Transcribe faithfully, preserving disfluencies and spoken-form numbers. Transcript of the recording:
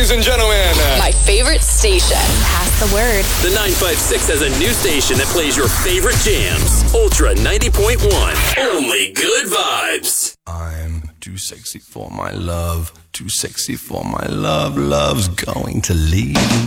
ladies and gentlemen. My favorite station. Pass the word. The nine five six has a new station that plays your favorite jams. Ultra ninety point one. Only good vibes. I'm too sexy for my love. Too sexy for my love. Love's going to leave.